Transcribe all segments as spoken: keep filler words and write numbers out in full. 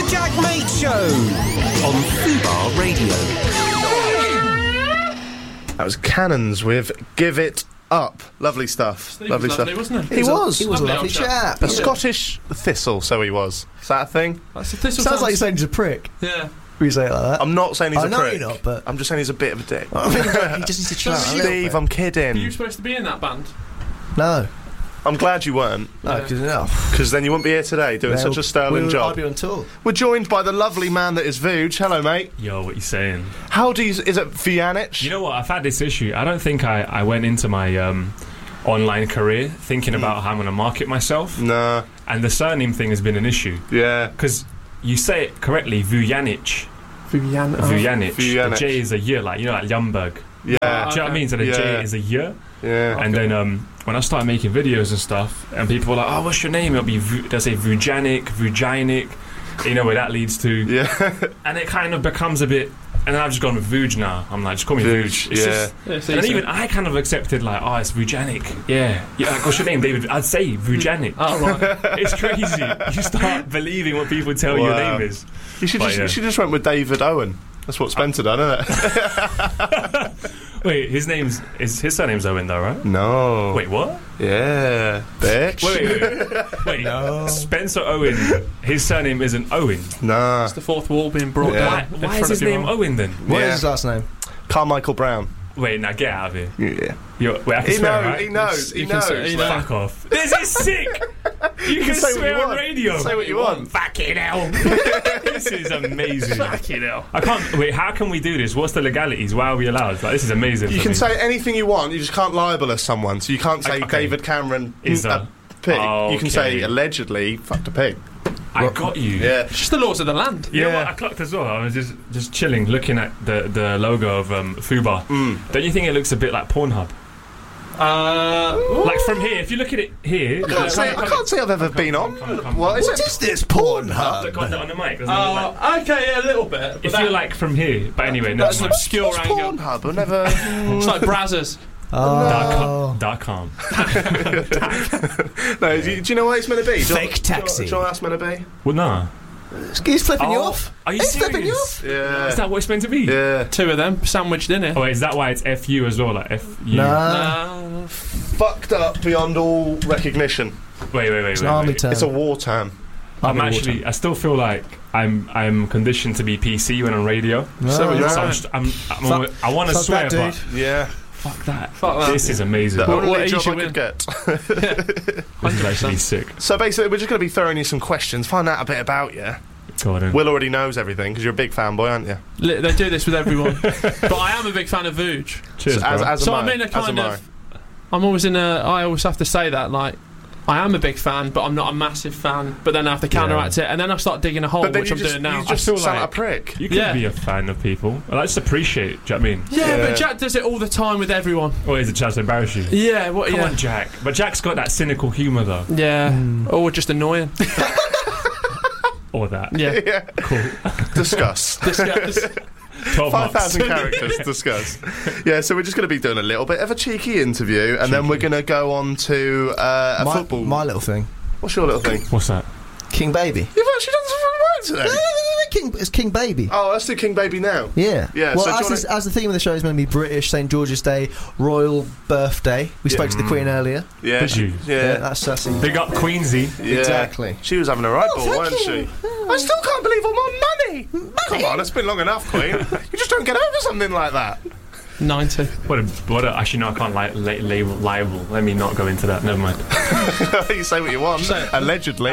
Jack Mate Show on Fubar Radio. That was Cannons with Give It Up. Lovely stuff. Steve lovely was stuff. lovely, wasn't he? He was. He was a Lovely lovely old chap. chap. A yeah. Scottish thistle, so he was. Is that a thing? That's a thistle. Sounds like you're saying he's a prick. Yeah. When you say it like that. I'm not saying he's I a know prick. you're not, but- I'm just saying he's a bit of a dick. I mean, he just needs to chill out a little Steve, bit. I'm kidding. Were you supposed to be in that band? No. I'm glad you weren't, No, Yeah. because no. because then you wouldn't be here today doing Well, such a sterling we'll- job. I'd be on tour. We're joined by the lovely man that is Vuj. Hello, mate. Yo, what you saying? How do you... Is it Vujanic? You know what? I've had this issue. I don't think I, I went into my um, online career thinking about how I'm going to market myself. Nah. And the surname thing has been an issue. Yeah. Because you say it correctly, Vujanic. Vivian. Vujanic. Vujanic. The J is a year, like, you know, like Ljungberg. Yeah. Do you know what I mean? So the Yeah. J is a year. Yeah. And then um, when I started making videos and stuff, and people were like, oh, what's your name? It'll be, Vu- they'll say Vujanic, Vujanic. You know where that leads to. Yeah. And it kind of becomes a bit... And then I've just gone with Vuj now. I'm like, just call me Vuj, Vuj. It's yeah. just- Yeah, it's and then easy. even I kind of accepted, like, oh, it's Vujanic. Yeah. Yeah, like, what's your name, David? I'd say Vujanic. Oh, right. It's crazy. You start believing what people tell you your Wow. name is. You should But, just yeah. you should just went with David Owen. That's what Spencer done, isn't it? Wait, his name's... Is, his surname's Owen, though, right? No. Wait, what? Yeah. Bitch. Wait, wait, wait. wait. No. Spencer Owen, his surname isn't Owen. Nah. It's the fourth wall being brought Yeah. Why, down. in why front is his of your name arm. Owen, then? What is Yeah. his last name? Carmichael Brown. Wait, now get out of here. Yeah. You're, wait, I can He swear, knows. right? He knows. He You can knows. say- he knows. Fuck off. This is sick. You can, say what swear you on want. radio. Say what you want. Fucking hell. This is amazing. Fucking hell. I can't. Wait, how can we do this? What's the legalities? Why are we allowed? Like, this is amazing. You for can me. say anything you want. You just can't libel us someone. So you can't say Okay. David Cameron Is a a- pig. Oh, You can okay. say allegedly fucked a pig. I got you. Yeah. It's just the laws of the land. You know Yeah. what I clocked as well? I was just just chilling, looking at the the logo of um, Fubar. Mm. Don't you think it looks a bit like Pornhub? Uh, Like from here, if you look at it here, I can't say. I can't say I've ever been on. come on, come on. What is What it? is this Pornhub? got that on the mic. doesn't it? Like, uh, okay, yeah, a little bit. But if that, you like from here, but anyway, no. that's an obscure What's angle. Pornhub? I've never. It's like Brazzers. Oh. Dot com. No. Do you, do you know what it's meant to be? Do you- Fake taxi. Do you know what it's meant to be? Well, nah. He's flipping you Oh, off. are you He's flipping you serious? off. Yeah. Is that what it's meant to be? Yeah. Two of them sandwiched in it. Oh, wait, is that why it's F U as well? Like F U? Nah. Uh, Fucked up beyond all recognition. Wait, wait, wait, It's wait. an army wait. term. It's a war term. I'm Army actually. I still feel like I'm. I'm conditioned to be P C when on radio. No, So you're So I'm. right. just- I'm, I'm Fuck- always- I want to fuck swear, that, but dude. Yeah. fuck that. Fuck that. This is amazing. The What- only what age job you I could in? get. This is actually sick. So basically, we're just going to be throwing you some questions, find out a bit about you. Go on then. Will already knows everything because you're a big fanboy, aren't you? li- they do this with everyone. But I am a big fan of Vuj. Cheers, So as, bro. as So am I'm in a As kind am I. of. I'm always in a. I always have to say that, like, I am a big fan, but I'm not a massive fan. But then I have to counteract it, and then I start digging a hole, But then which you I'm just, doing now. you just I feel sound like like- a prick. You can Yeah. be a fan of people. I just appreciate. Do you know what I mean? yeah, Yeah. but Jack does it all the time with everyone. Or is it chance to embarrass you? Yeah, what? Come yeah, on, Jack. But Jack's got that cynical humour though. yeah, Hmm. or just annoying. Or that. Yeah, Yeah. Cool. Discuss. discuss. Twelve Five months. thousand characters. Discuss. Yeah. So we're just going to be doing a little bit of a cheeky interview, and then we're going to go on to uh, a my, football. my little thing. What's your little thing? What's that? King Baby. You've actually done some fun work No, no, today. no, no, King, it's King Baby. Oh, let's do King Baby now. Yeah. Yeah, Well, so do as, you this, wanna- as the theme of the show is going to be British Saint George's Day, royal birthday. We Yeah. spoke to the Queen earlier. Yeah. Did you? Yeah, Yeah. that's sassy. Big up Queensy. Yeah. Exactly. She was having a right Oh, ball, thank weren't you. she? I still can't believe all my money. Come on, it's been long enough, Queen. You just don't get over something like that. Ninety. What a, what a, actually, no, I can't li- la- label, liable. Let me not go into that. Never mind. You say what you want. Say it. Allegedly. I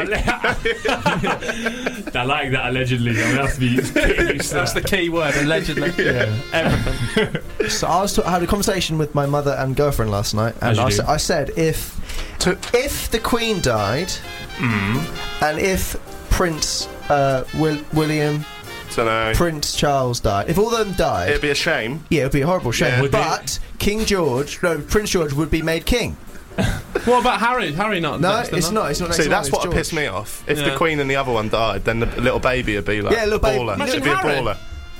like that allegedly. I'm going to have to be getting used to That's the that. key word, allegedly. Yeah. Everything. So I was t- I had a conversation with my mother and girlfriend last night, and As you I, do. sa- I said if To- if the Queen died, Mm. and if Prince uh, Will- William, Dunno. Prince Charles died, if all of them died, It'd be a shame. yeah, it'd be a horrible shame. Yeah. Would But King George, no, Prince George would be made king. What about Harry? Harry not? No, next, it's then, not. It's not. Next See, to that's mine, what it's would George. piss me off. If Yeah. the Queen and the other one died, then the little baby would be like Yeah, little baby. baller. Imagine It'd be a Harry. baller.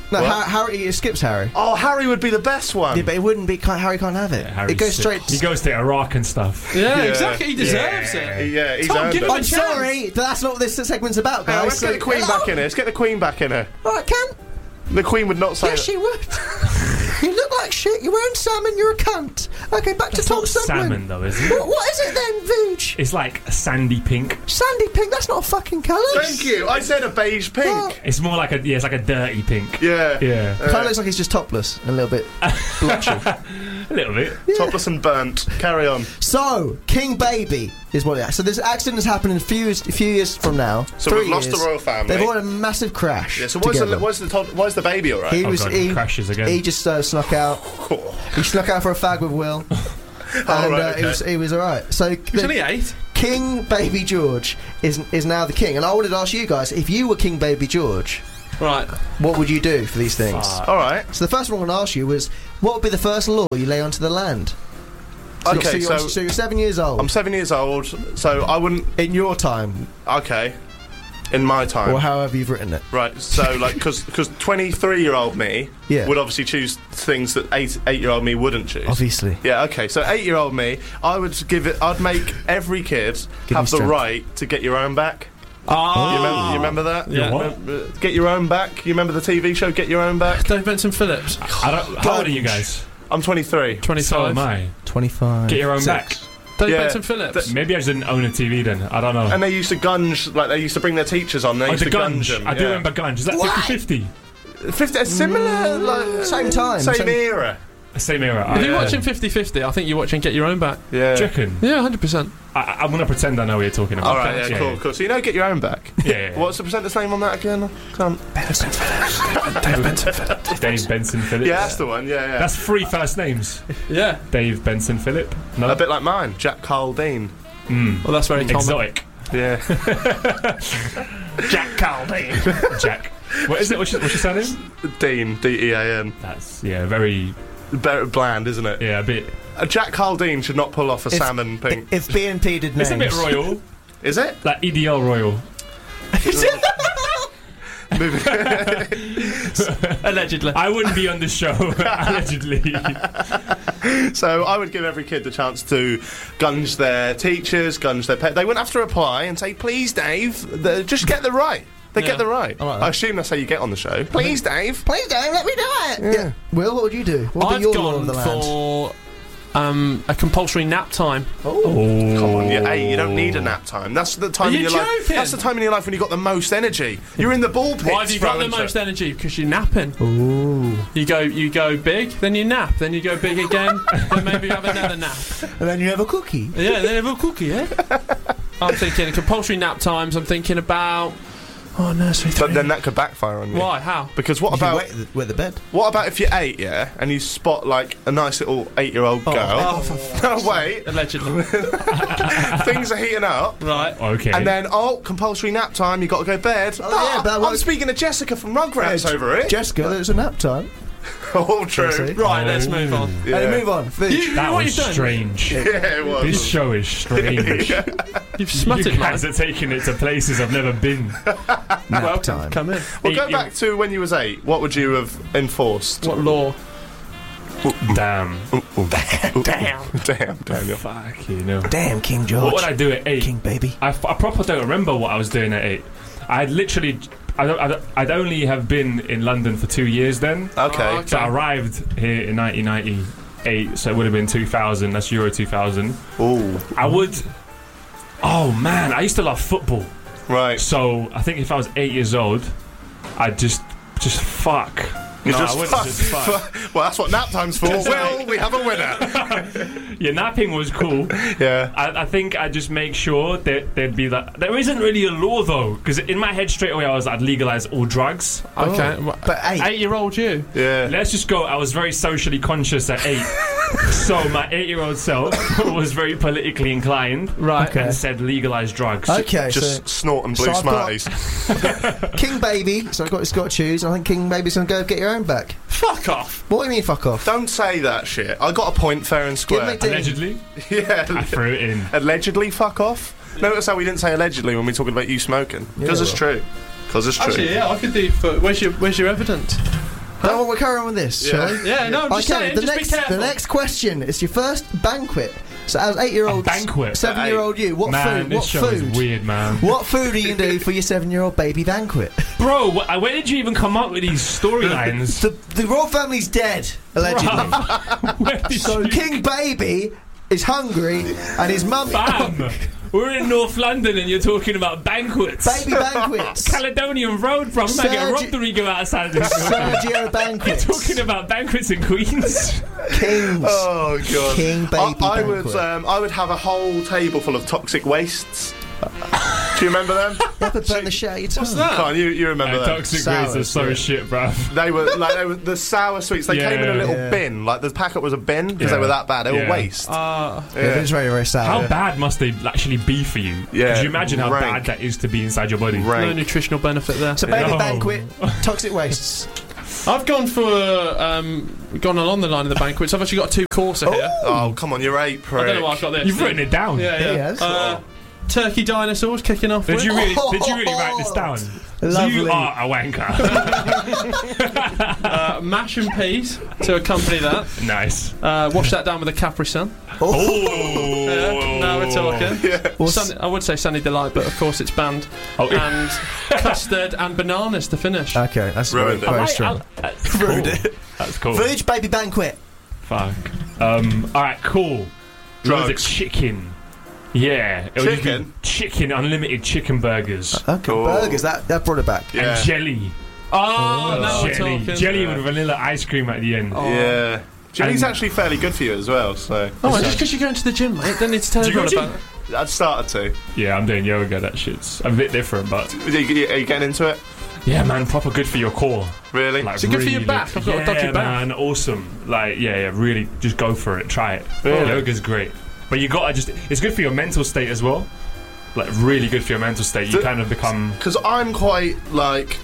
No, What? Har- Harry. It skips Harry. Oh, Harry would be the best one. Yeah, but it wouldn't be. Can't, Harry can't have it. Yeah, Harry's it goes sick. straight. He goes to Iraq and stuff. Yeah, Yeah. exactly. He deserves Yeah. it. yeah, he's Tom, earned give it. him a I'm chance. sorry, but that's not what this segment's about, Now, guys. let's get the Queen back in here. Let's get the Queen back in here. All right, can. The Queen would not say Yes, that. she would. You look like shit. You're wearing salmon. You're a cunt. Okay, back It's to Tom not Sutherland. salmon though, is it? What, what is it then, Vooch? It's like sandy pink. Sandy pink. That's not a fucking colour. Thank you. I said a beige pink. Oh. It's more like a yeah, it's like a dirty pink. Yeah. Yeah, Kind of looks like he's just topless and a little bit blotchy. a little bit. Topless and burnt. Carry on. So, King Baby is what it is. So this accident has happened in a few years, a few years from now. So Three we've lost years. the royal family. They've all had a massive crash. Yeah. So why's together. the why's the to- why's the baby all right? He Oh was God, he, crashes again. he just uh, snuck out. He snuck out for a fag with Will, and Oh, right, uh, okay. he was he was all right. So He's the only eight. King Baby George is is now the king, and I wanted to ask you guys, if you were King Baby George, Right. what would you do for these things? Fuck. All right. So the first one I want to ask you was, what would be the first law you lay onto the land? So you're- Okay. so you're, So so you're seven years old. I'm seven years old. So I wouldn't. in your time, Okay. In my time. or however you've written it. Right, so like, because because twenty-three-year-old me Yeah. would obviously choose things that eight eight-year-old me wouldn't choose. Obviously. Yeah, okay. So eight-year-old me, I would give it. I'd make every kid Give have him the strength. right to get your own back. Oh. You remember, you remember that? Yeah. What? Uh, Get your own back. You remember the T V show Get Your Own Back? Dave Benson Phillips. I don't. How old are you guys? I'm twenty-three. twenty-five. So am I. twenty-five. Get your own Six. back. Dave Yeah. Benson Phillips. Maybe I just didn't own a T V then. I don't know. And they used to gunge, like they used to bring their teachers on. They Oh, used the to gunge Gunge. them. I do yeah. remember Gunge. Is that What? fifty fifty? Fifty, a similar, like Same time, same, same- era. Same era. If you're Yeah. watching fifty fifty, I think you're watching Get Your Own Back. Yeah. Do you reckon? Yeah, one hundred percent. I, I'm going to pretend I know what you're talking about. All right, yeah, yeah, cool, yeah. cool. So you know, Get Your Own Back. Yeah, yeah, yeah. What's the presenter's name on that again? Can't. Dave Benson Phillips. Dave Benson Phillips. Yeah, that's the one. Yeah, yeah. That's three first names. Yeah. Dave Benson Phillip. No. a bit like mine, Jack Carl Dean. Mm. Well, that's very common. Exotic. Yeah. Jack Caldine. Jack. What is it? What's your, what's your surname? Dean, D E A N. That's yeah, very Very bland, isn't it? yeah, a bit. Uh, Jack Carl Dean should not pull off a If- salmon pink. If B N P did names. It's a bit royal, Is it? like E D L royal. Moving- Allegedly. I wouldn't be on the show allegedly. so I would give every kid the chance to gunge their teachers, gunge their pet. They wouldn't have to reply and say, "Please, Dave." The, just get the right. They Yeah. get the right. I like that. I assume that's how you get on the show. Please, Dave. Please don't let me do it. Yeah. Will, what would you do? What would I've be your law gone of the land? for um, a compulsory nap time. Oh, Come on, you're eight. You don't need a nap time. That's the time Are in you your life. joking? That's the time in your life when you got the most energy. You're in the ball pits. Why have you got the throwing most shit. energy? Because you're napping. Ooh. You go, you go big, then you nap, then you go big again, then maybe you have another nap. And then you have a cookie. Yeah, then have a cookie. Yeah. I'm thinking compulsory nap times. I'm thinking about oh nursery. But three. then that could backfire on you. Why? How? Because what You can about wet the, wet the bed. what about if you're eight, yeah, and you spot like a nice little eight-year-old girl? Oh, for No, wait, allegedly. things are heating up. Right. okay. And then, oh, compulsory nap time, you got to go to bed. Oh, yeah, but I'm what- speaking to Jessica from Rugrats Yeah, over it. Jessica, there's a nap time. All true. See? Right. Let's move on. Yeah. Hey, move on. Vooch. You, that what was you've done? strange. Yeah, it was. This show is strange. You've smutted You guys mine. are taking it to places I've never been. Nap Welcome. time. Come in. Well, go Eight- back to when you was eight. What would you have enforced? What law? Damn. Damn. Damn, Daniel. Fuck you know. Damn, King George. What would I do at eight? King baby. I, f- I proper don't remember what I was doing at eight. I had literally, I don't, I don't, I'd only have been in London for two years then. Okay. Oh, okay. So I arrived here in nineteen ninety-eight, so it would have been two thousand. That's Euro two thousand. Ooh, I would. Oh man, I used to love football. right. So I think if I was eight years old, I'd just, just fuck. You no, just I wouldn't fuck. just fuck. Well, that's what nap time's for. Well, we have a winner. Yeah, napping was cool. Yeah. I, I think I'd just make sure that there'd be like. There isn't really a law though, because in my head straight away I was I'd legalize all drugs. Okay. Oh, but eight. Eight-year-old you. Yeah. Let's just go. I was very socially conscious at eight, so my eight-year-old self was very politically inclined Right. Okay. and said legalize drugs. Okay, Just so snort and blue so I've got- Smarties. King baby. So I've got, it's got to choose. I think King baby's gonna go get your own back. Fuck off. What do you mean, fuck off? Don't say that shit. I got a point fair and Give square. me d- Allegedly, I Yeah. threw it in. Allegedly, fuck off. Notice how we didn't say allegedly when we talking about you smoking. Because Yeah, it's true. Because it's true. Actually, yeah, I could do. For, where's your Where's your evidence? No, we're carrying on with this, Yeah. shall we? Yeah, no, I'm just Okay, saying, the just next, be careful. the next question is your first banquet. So, as eight-year-old, A banquet? seven-year-old you, what man, food? this What show food? is weird, man. What food are you gonna do for your seven-year-old baby banquet? Bro, wh- where did you even come up with these storylines? the the royal family's dead, allegedly. Where did So you King Baby is hungry, and his mum. Bam! We're in North London and you're talking about banquets. Baby banquets. Caledonian Road, bro. We might get a Sergi- Rodrigo outside this. Sergio banquets. Talking about banquets in Queens. Kings. Oh god. King Baby I, I would banquet. um, I would have a whole table full of toxic wastes. Do you remember them? That would burn the shit out of your tongue. What's that? Come on, you, you remember Uh, them? toxic Sours, waste are so yeah. shit, bruv. They were like they were the sour sweets. They Yeah, came in a little yeah. bin. Like the packet was a bin because they Yeah. were that bad. They Yeah. were waste. Uh, Yeah, it is very, very sour. How yeah. bad must they actually be for you? Yeah, Could you imagine how rank. bad that is to be inside your body? no Rank. nutritional benefit there. So baby No. banquet, toxic wastes. I've gone for um, gone along the line of the banquets. I've actually got a two-courser here. Oh come on, you're eight, I prick. don't know why I've got this. You've written it down. Yeah, yeah. He has. Uh, turkey dinosaurs kicking off. Did with. you really? Did you really write this down? Lovely. You are a wanker. Uh, mash and peas to accompany that. Nice. Uh, wash that down with a Capri Sun. Oh. Yeah, now we're talking. Well, Sunny, I would say Sunny Delight, but of course it's banned. Oh, And custard and bananas to finish. Okay, that's very, Ruined it. very I- strong. I- That's cool. Ruined it. That's cool. Village baby banquet. Fuck. Um. All right. Cool. What was it? Drugs. Chicken. Yeah. It would just be Chicken? Chicken. Unlimited chicken burgers. Okay, Cool. burgers. That that brought it back. Yeah. And jelly. Oh, now we're jelly. talking. Jelly Yeah. with vanilla ice cream at the end. Oh. Yeah. Jelly's And- actually fairly good for you as well. So Oh, and just because you're going to the gym, mate, don't need to tell Do you go everyone to about it. I've started to. Yeah, I'm doing yoga. That shit's a bit different, but Are you, are you getting into it? yeah, man, proper good for your core. Really? Like, Is it good for your really- back? I've got a yeah, dodgy back. man, awesome. Like, yeah, yeah, really, just go for it. Try it. Really? Yoga's great, but you gotta just. It's good for your mental state as well. Like, really good for your mental state. You So- kind of become. Because I'm quite like.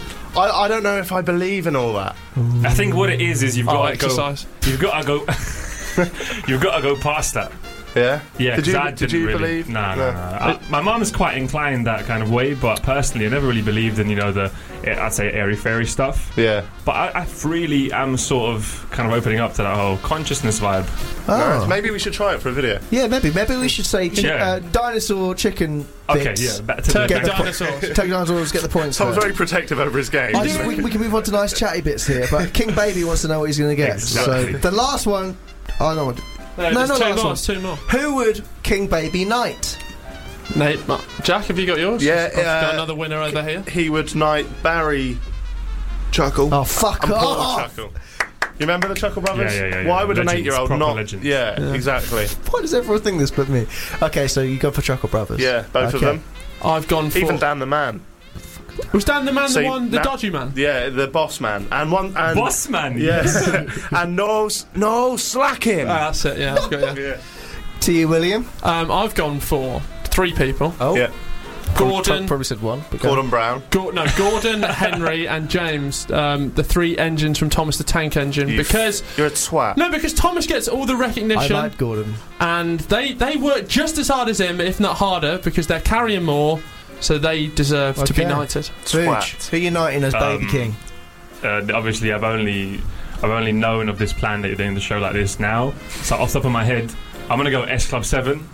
I, I don't know if I believe in all that. I think what it is is you've Oh, got to go. exercise. You've got to go. You've got to go past that. Yeah. Yeah, Did 'cause you? I Did didn't you really, believe? No, No. no, no. I, my mum's quite inclined that kind of way, but personally, I never really believed in, you know, the I'd say airy fairy stuff. Yeah. But I, I really am sort of kind of opening up to that whole consciousness vibe. Oh. Nice. Maybe we should try it for a video. Yeah, maybe. Maybe we should say chi- Yeah. uh, dinosaur chicken. Okay, bits. yeah, back to Turkey the Get the dinosaurs. Take dinosaurs, get the points. Tom's there. very protective over his game. I just, we, we can move on to nice chatty bits here, but King Baby wants to know what he's going to get. Exactly. So the last one, I don't want. No, No, there's no, two last more. one. There's two more. Who would King Baby knight? Nate, Ma- Jack, have you got yours? Yeah, I've got uh, another winner over here. He would knight Barry Chuckle Oh fuck and Paul off! Chuckle. You remember the Chuckle brothers? Yeah, yeah, yeah, yeah. Why would Legends, an eight-year-old proper not? legends. Yeah, Yeah. exactly. Why does everyone think this but me? Okay, so you go for Chuckle Brothers. Yeah, both of Okay. them. I've gone for. Even Dan the Man. Was Dan the man So the one, the that- dodgy man? Yeah, the boss man, and one and boss man. Yes, and no, s- no slacking. Ah, that's it. Yeah, I've got yeah. yeah, To you, William. Um, I've gone for three people. Oh, yeah. Gordon, Probably said one. but go Gordon Brown. Gor- no, Gordon, Henry, and James. Um, the three engines from Thomas the Tank Engine. You Because You're a twat. no, because Thomas gets all the on. I recognition, like Gordon. and they they work just as hard as him, if not harder, because they're carrying more, so they deserve to be Okay. knighted. Twat. Fuge, who you knighting as Baby Um, King? Uh, obviously, I've only I've only known of this plan that you're doing the show like this now. So off the top of my head, I'm gonna go S Club Seven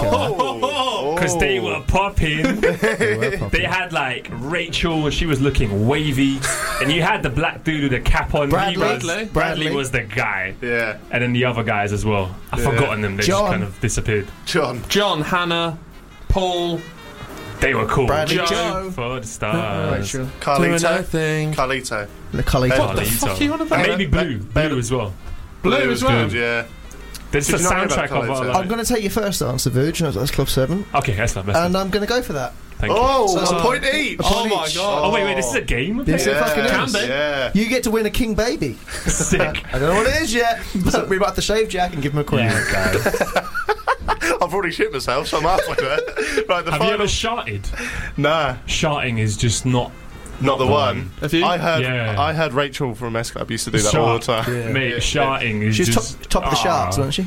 Oh, because they were popping. They were popping. They had like Rachel, she was looking wavy, and you had the black dude with the cap on. Bradley. He was, Bradley. Bradley was the guy, Yeah, and then the other guys as well. I've Yeah. forgotten them. They John. just kind of disappeared. John. John, Hannah, Paul, They were cool. Bradley Joe. Joe. For the stars. Rachel. Doing Carlito. anything. Carlito. The Carlito. What the Carlito. fuck are you on about? And maybe Blue. Better- Blue as well. Blue Blue as was well. good, yeah. There's Did the you not know about soundtrack of our Carlito? life. I'm going to take your first answer, Vuj. That's Club Seven, Okay, that's not best. and I'm going to go for that. Thank you. Oh, So- a so- point each. Oh point my each. god. Oh wait, wait, this is a game. Yes, it fucking Can is. be. Yeah. You get to win a King Baby. Sick. I don't know what it is yet, but we might have to shave Jack and give him a crown. You guys. I've already shit myself, so I'm halfway there. Right, the Have you final. ever sharted? Nah, Sharting is just not. not the the one. one. Have you? I heard. Yeah. I heard Rachel from S Club used to do that all the Shart. time. Yeah. Mate, Yeah. sharting is She's just top, top of the Ah. charts, wasn't she?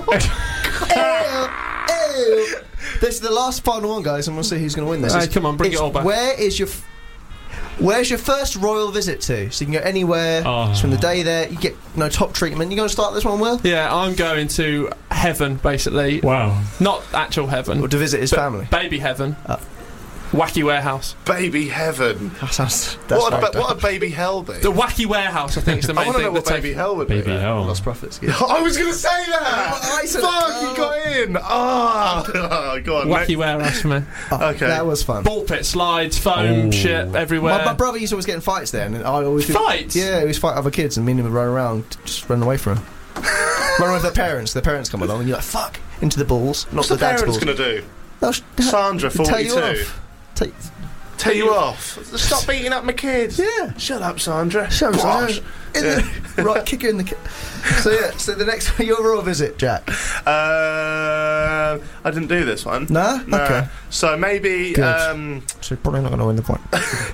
Ew, ew. This is the last final one, guys, and we'll see who's going to win this. Hey, It's- come on, bring it it's all back. Where is your? F- Where's your first royal visit to? So you can go anywhere. Oh. Spend the day there. You get no top treatment. You going to start this one, Will? Yeah, I'm going to heaven, basically. Wow. Not actual heaven. Or to visit his but family? Baby heaven. Uh. Wacky warehouse. Baby heaven. That sounds. That's What, very would ba- what dark. would baby hell be? The wacky warehouse, I think, is the I main want to thing. know what that baby take- hell would Baby be. hell. Lost Prophets. Yeah. I was going to say that. Oh, I said- Fuck, oh. you got in. Oh, go on. Wacky next- warehouse for me. Oh, Okay. That was fun. Ball pit, slides, foam, Oh. shit everywhere. My, my brother used to always get in fights there, and I always Fights? Yeah, he always fight other kids, and me and him would run around, just run away from him. Run away with their parents. Their parents come along, and you're like, "Fuck!" into the balls, not What's the, the dad's parents balls. going to do? They'll sh- Sandra, tell you forty-two. off. Take, Tell you off. Stop beating up my kids. yeah. Shut up, Sandra. Shut up, Gosh. Sandra. In the, right, kick her in the. Ki- so yeah, so the next your royal visit, Jack. Uh, I didn't do this one. No, Nah. okay. So maybe Good. um, So you're probably not going to win the point.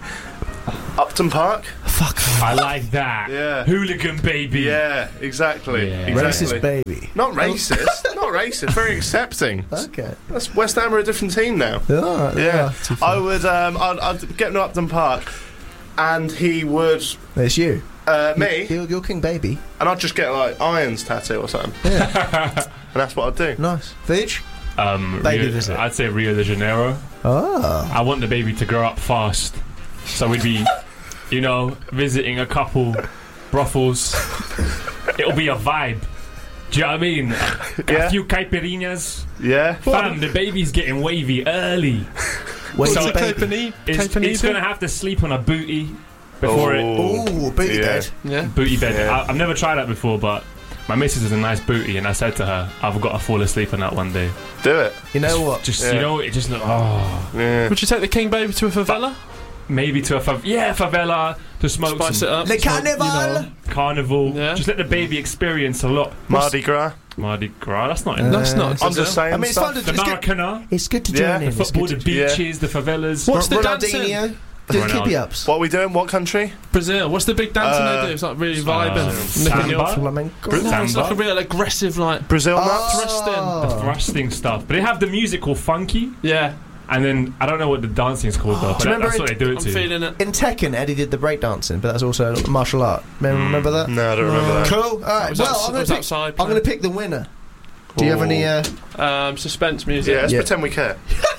Upton Park. Fuck. I like that. Yeah. Hooligan baby. Yeah, exactly. Yeah. exactly. Racist baby. Not racist. Not racist. Very accepting. Okay. That's West Ham are a different team now. Oh, Yeah, too far. I would. Um, I'd, I'd get him to Upton Park, and he would It's you. uh, me, You're, you're King Baby. and I'd just get like Irons tattoo or something, Yeah. and that's what I'd do. Nice. Vij? Um, Baby Rio, visit. I'd say Rio de Janeiro. Oh. I want the baby to grow up fast, so we'd be, you know, visiting a couple brothels. It'll be a vibe. Do you know what I mean? A Yeah. few caipirinhas. Yeah. Fam, the baby's getting wavy early. Wait, So- so baby. Cape It's, Cape it's going to have to sleep on a booty before it. Ooh, booty Yeah. bed. Yeah. Booty bed. Yeah. I, I've never tried that before, but my missus has a nice booty, and I said to her, I've got to fall asleep on that one day. Do it. You know what? Just, Yeah. you know, it just look, oh. Yeah. Would you take the king baby to a favela? Maybe to a fav- yeah, favela, to smoke Spice some it up. Le Smoke, Carnival! you know. carnival. Yeah. Just let the baby experience a lot. Mardi Gras. Mardi Gras, that's not Uh, in That's not. I'm just saying. I mean, it's stuff. fun to The it's good, Maracana, it's good to Yeah. join The in. It's football, good the to beaches, the favelas. What's the dancing? Ronaldinho. Do Ronaldo. keepy ups. What are we doing? What country? Brazil. What's the big dancing Uh, they do? It's like really uh, vibing, nipping you samba? off. Flamenco. Bra- No, it's like a Samba? real aggressive, like Brazil Oh. nuts. thrusting. Thrusting stuff. But they have the music called funky, Yeah, and then I don't know what the dancing is called though. But Do you that, that's remember what they do it I'm to. feeling it. In Tekken, Eddie did the breakdancing, but that's also martial art. Remember, remember that? No, I don't remember that. Cool. All I right. was, Well, outs- I'm I going was to pick. outside. I'm going to pick the winner. Do you have any? Uh, um, suspense music. Yeah, let's Yeah. pretend we care.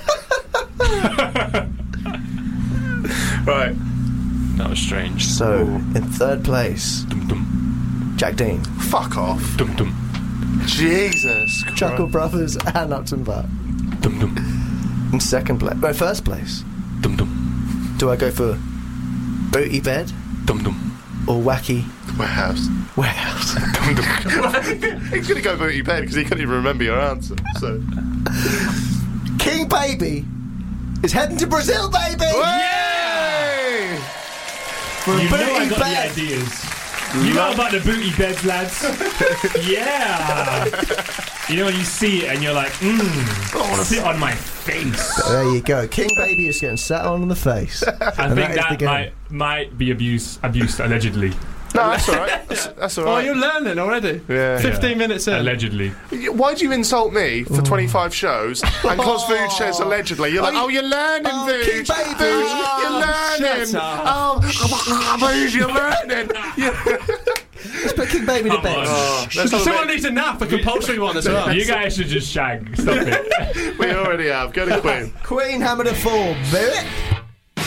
Right. That was strange. so in third place, Dum dum Jack Dean, Fuck off. dum dum Jesus Christ. Chuckle Brothers, and Upton Park. dum dum In second place, no, first place. dum dum Do I go for booty bed dum dum. or wacky Warehouse. warehouse? He's going to go booty bed because he couldn't even remember your answer. So. King Baby is heading to Brazil, baby. Yay! For a You know I booty got bed. the ideas. You know about the booty beds, lads? Yeah. You know when you see it and you're like, mmm, I want to sit on my face. There you go. King Baby is getting sat on in the face. I And think that is the that game. might might be abuse, abused allegedly. No, that's all right. That's, that's all Oh, right. you're learning already. Yeah. Fifteen minutes in. Allegedly. Why do you insult me for twenty-five shows? And cause Food says allegedly, you're like, Oh, oh, you're learning, oh, Food. King Baby. Food, Oh, you're learning. shut up. Oh, Food, you're learning. Let's put King Baby to Come bed. on. Oh, let's have a Someone bit- needs a nap, a compulsory one as well. You guys should just shag. Stop it. we already have. Go to Queen. Queen Hammer to four, baby.